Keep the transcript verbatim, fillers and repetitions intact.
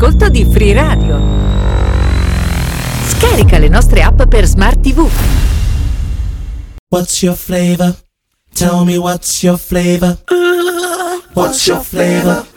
l'ascolto di Free Radio. Scarica le nostre app per Smart ti vu. What's your flavor? Tell me what's your flavor? What's your flavor?